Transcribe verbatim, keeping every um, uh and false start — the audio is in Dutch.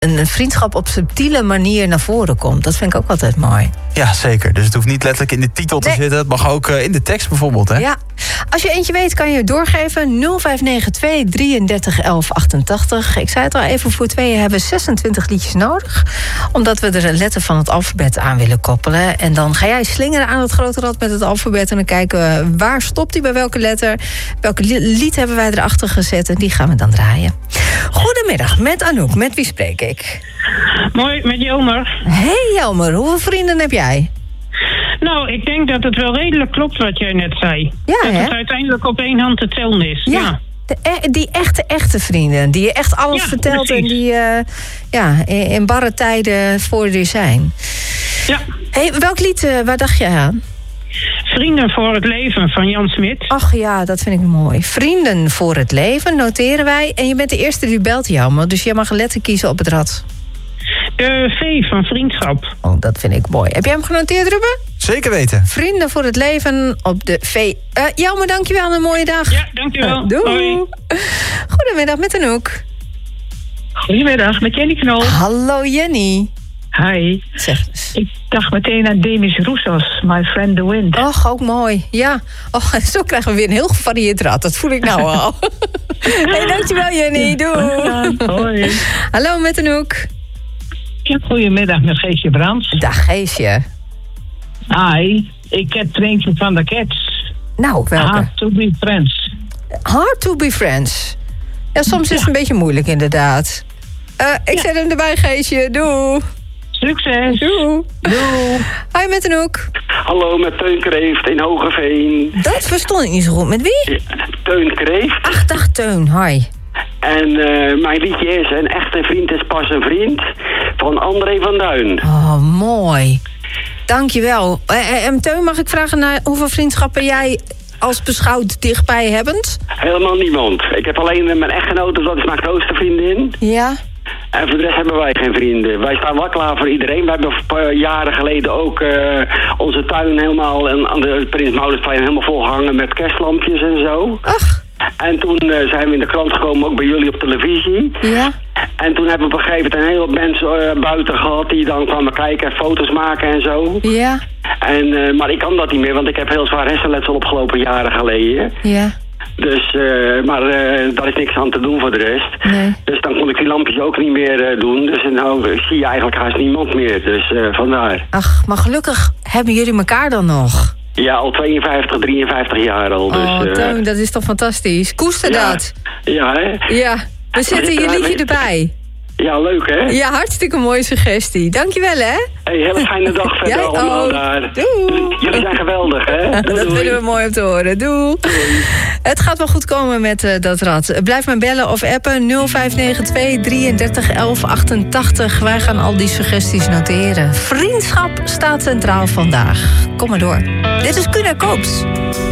een vriendschap op subtiele manier naar voren komt. Dat vind ik ook altijd mooi. Ja, zeker. Dus het hoeft niet letterlijk in de titel te nee. zitten. Het mag ook uh, in de tekst bijvoorbeeld, hè? Ja. Als je eentje weet, kan je doorgeven. nul vijf negen twee drieëndertig elf achtentachtig. Ik zei het al even, voor tweeën hebben we zesentwintig liedjes nodig. Omdat we er een letter van het alfabet aan willen koppelen. En dan ga jij slingeren aan het grote rad met het alfabet. En dan kijken we waar stopt hij bij welke letter. Welke lied hebben wij erachter gezet. En die gaan we dan draaien. Goedemiddag, met Anouk. Met wie spreek ik? Mooi, met Jelmer. Hey Jelmer, hoeveel vrienden heb jij? Nou, ik denk dat het wel redelijk klopt wat jij net zei. Ja, dat hè? het uiteindelijk op één hand te tellen is. Ja, ja. De, die echte, echte vrienden. Die je echt alles ja, vertelt precies. en die uh, ja, in, in barre tijden voor je zijn. Ja. Hey, welk lied, uh, waar dacht je aan? Vrienden voor het leven van Jan Smit. Ach ja, dat vind ik mooi. Vrienden voor het leven, noteren wij. En je bent de eerste die belt, Jelmer. Dus je mag een letter kiezen op het rad. De V van vriendschap. Oh, dat vind ik mooi. Heb jij hem genoteerd, Ruben? Zeker weten. Vrienden voor het leven op de V. Uh, Jelmer, dankjewel. Een mooie dag. Ja, dankjewel. Uh, doei. Hoi. Goedemiddag, met Anouk. Goedemiddag, met Jenny Knol. Hallo, Jenny. Hi. Zeg eens. Ik dacht meteen aan Demis Roussos, My Friend the Wind. Och, ook mooi. Ja. Och, zo krijgen we weer een heel gevarieerd rad. Dat voel ik nou al. Hey, dankjewel, Jenny. Doei. Hoi. Hallo, met Anouk. Ja, goedemiddag, met Geesje Brands. Dag, Geesje. Hi. Ik heb er eentje van de Cats. Nou, welke? Hard to be friends. Hard to be friends. Ja, soms Ja. is het een beetje moeilijk, inderdaad. Uh, ik Ja. zet hem erbij, Geesje. Doei. Succes. Doei. Doei. Hi, met Anouk. Hallo, met Teun Kreeft in Hogeveen. Dat verstond ik niet zo goed. Met wie? Ja, Teun Kreeft. Ach, dag Teun. Hi. En uh, mijn liedje is Een echte vriend is pas een vriend van André van Duin. Oh, mooi. Dankjewel. Uh, en Teun, mag ik vragen naar hoeveel vriendschappen jij als beschouwd dichtbij hebbend? Helemaal niemand. Ik heb alleen uh, mijn echtgenote, dat is mijn grootste vriendin. Ja. En voor de rest hebben wij geen vrienden. Wij staan wel klaar voor iedereen. We hebben een paar jaren geleden ook uh, onze tuin helemaal aan de Prins Maurusplein helemaal volgehangen met kerstlampjes en zo. Ach. En toen uh, zijn we in de krant gekomen, ook bij jullie op televisie. Ja. En toen hebben we op een gegeven moment een hele hoop mensen uh, buiten gehad die dan kwamen kijken en foto's maken en zo. Ja. En, uh, maar ik kan dat niet meer, want ik heb heel zwaar hersenletsel opgelopen jaren geleden. Ja. Dus, uh, maar uh, daar is niks aan te doen voor de rest. Nee. Dus dan kon ik die lampjes ook niet meer uh, doen. Dus nou zie je eigenlijk haast niemand meer. Dus uh, vandaar. Ach, maar gelukkig hebben jullie elkaar dan nog. Ja, al tweeënvijftig, drieënvijftig jaar al. Dus, Oh, uh, Teun, dat is toch fantastisch. Koester ja, dat. Ja, hè? Ja, we zetten je liedje erbij. Ja, leuk hè? Ja, hartstikke mooie suggestie. Dankjewel hè. Hey, hele fijne dag verder Jij allemaal ook. daar. Doei. Jullie zijn geweldig hè? Doei, Dat doei. vinden we mooi om te horen. Doei. Het gaat wel goed komen met uh, dat rad. Blijf maar bellen of appen. nul vijf negen twee drieëndertig elf achtentachtig. Wij gaan al die suggesties noteren. Vriendschap staat centraal vandaag. Kom maar door. Dit is Kuna Koops.